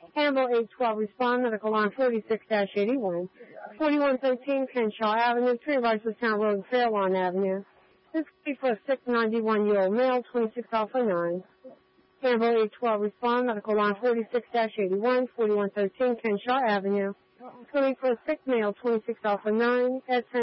Campbell 812, respond, medical line 46-81. 4113 Kenshaw Avenue, Tree Ricerstown Road, Fairlawn Avenue. This will be for a sick 91-year-old male, 26 Alpha 9. Campbell 812, respond, medical line 46-81, 4113 Kenshaw Avenue. 20 for a sick male, 26 Alpha 9.